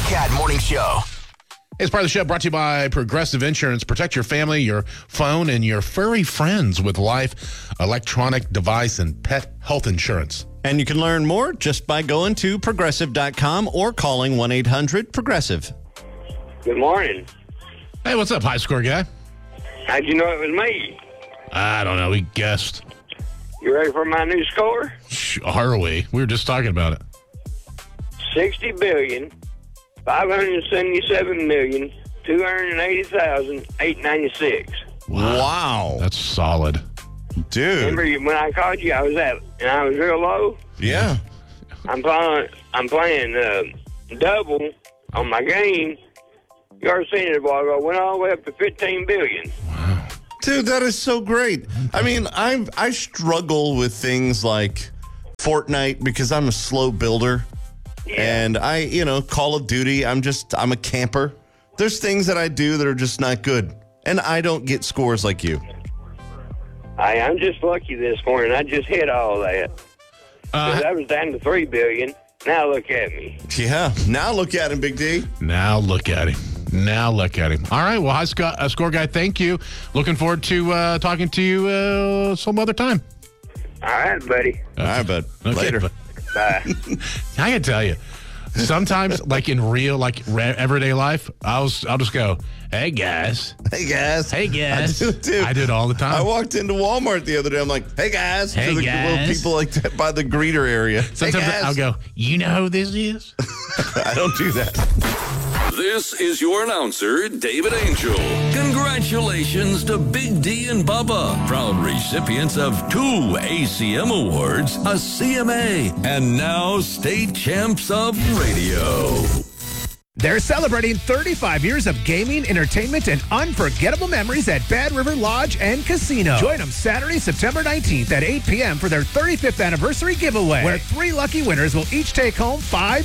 Cat Morning Show. It's part of the show brought to you by Progressive Insurance. Protect your family, your phone, and your furry friends with life, electronic device, and pet health insurance. And you can learn more just by going to Progressive.com or calling 1-800-PROGRESSIVE. Good morning. Hey, what's up, high score guy? How'd you know it was me? I don't know. We guessed. You ready for my new score? Are we? We were just talking about it. 60,577,280,896. Wow. That's solid. Dude. Remember when I called you, I was real low? Yeah. I'm playing double on my game. You already seen it a while ago. Went all the way up to 15 billion. Dude, that is so great. I mean, I struggle with things like Fortnite because I'm a slow builder. Yeah. And Call of Duty, I'm a camper. There's things that I do that are just not good. And I don't get scores like you. I'm just lucky this morning. I just hit all that. I was down to 3 billion. Now look at me. Yeah. Now look at him, Big D. Now look at him. All right. Well, high score guy, thank you. Looking forward to talking to you some other time. All right, buddy. All right, bud. Okay, Later. Bye. I can tell you, sometimes, like in real, everyday life, I'll just go, "Hey guys, Hey, guys. hey guys." I do, too. I do it all the time. I walked into Walmart the other day. I'm like, "Hey, guys." Hey, to the guys. little people like that by the greeter area. Sometimes hey, guys. I'll go, "You know who this is?" I don't do that. This is your announcer, David Angel. Congratulations to Big D and Bubba, proud recipients of 2 ACM awards, a CMA, and now state champs of radio. They're celebrating 35 years of gaming, entertainment, and unforgettable memories at Bad River Lodge and Casino. Join them Saturday, September 19th at 8 p.m. for their 35th anniversary giveaway, where 3 lucky winners will each take home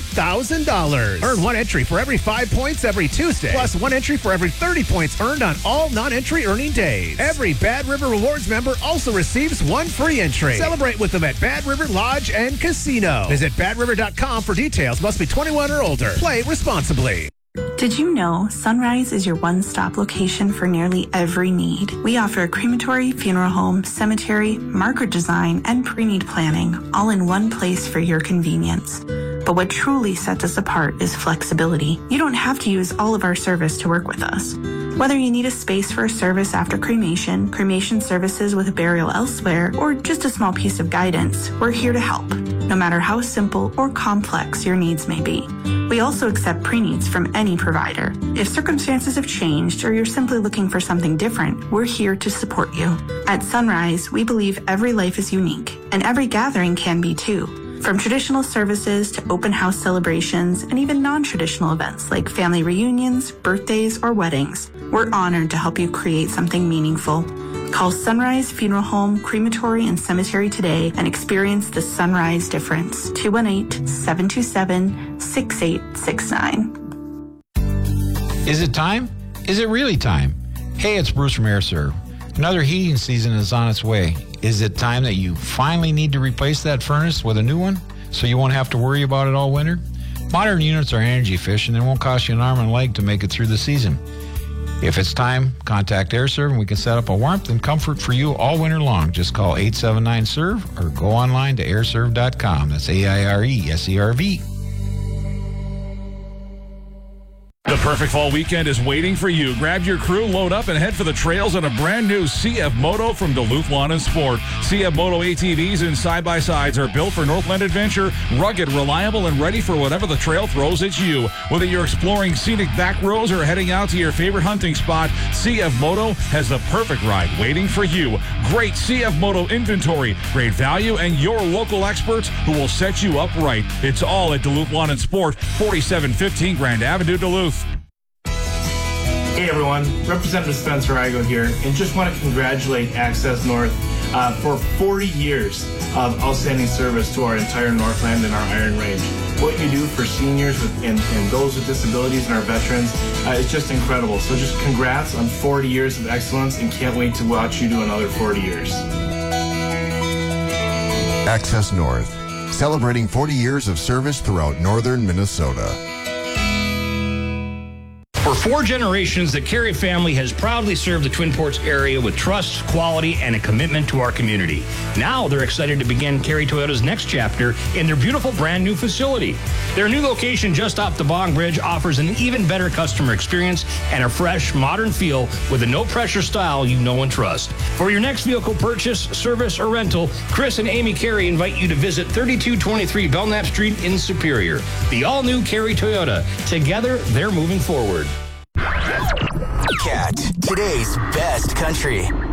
$5,000. Earn 1 entry for every 5 points every Tuesday, plus 1 entry for every 30 points earned on all non-entry earning days. Every Bad River Rewards member also receives 1 free entry. Celebrate with them at Bad River Lodge and Casino. Visit badriver.com for details. Must be 21 or older. Play responsibly. Did you know Sunrise is your one-stop location for nearly every need? We offer a crematory, funeral home, cemetery, marker design, and pre-need planning, all in one place for your convenience. But what truly sets us apart is flexibility. You don't have to use all of our service to work with us. Whether you need a space for a service after cremation, cremation services with a burial elsewhere, or just a small piece of guidance, we're here to help, no matter how simple or complex your needs may be. We also accept pre-needs from any provider. If circumstances have changed or you're simply looking for something different, we're here to support you. At Sunrise, we believe every life is unique, and every gathering can be too. From traditional services to open house celebrations and even non-traditional events like family reunions, birthdays, or weddings, we're honored to help you create something meaningful. Call Sunrise Funeral Home, Crematory, and Cemetery today and experience the Sunrise difference. 218-727-6869. Is it time? Is it really time? Hey, it's Bruce from AirServe. Another heating season is on its way. Is it time that you finally need to replace that furnace with a new one so you won't have to worry about it all winter? Modern units are energy efficient and won't cost you an arm and a leg to make it through the season. If it's time, contact AirServe and we can set up a warmth and comfort for you all winter long. Just call 879-SERVE or go online to airserve.com. That's AIRESERV. The perfect fall weekend is waiting for you. Grab your crew, load up, and head for the trails on a brand new CF Moto from Duluth Lawn and Sport. CF Moto ATVs and side-by-sides are built for Northland adventure, rugged, reliable, and ready for whatever the trail throws at you. Whether you're exploring scenic back roads or heading out to your favorite hunting spot, CF Moto has the perfect ride waiting for you. Great CF Moto inventory, great value, and your local experts who will set you up right. It's all at Duluth Lawn and Sport, 4715 Grand Avenue, Duluth. Hey everyone, Representative Spencer Igo here, and just want to congratulate Access North for 40 years of outstanding service to our entire Northland and our Iron Range. What you do for seniors and those with disabilities and our veterans is just incredible. So just congrats on 40 years of excellence, and can't wait to watch you do another 40 years. Access North, celebrating 40 years of service throughout northern Minnesota. For 4 generations, the Carey family has proudly served the Twin Ports area with trust, quality, and a commitment to our community. Now they're excited to begin Carey Toyota's next chapter in their beautiful brand new facility. Their new location just off the Bong Bridge offers an even better customer experience and a fresh, modern feel with a no-pressure style you know and trust. For your next vehicle purchase, service, or rental, Chris and Amy Carey invite you to visit 3223 Belknap Street in Superior. The all-new Carey Toyota. Together, they're moving forward. Cat, today's best country.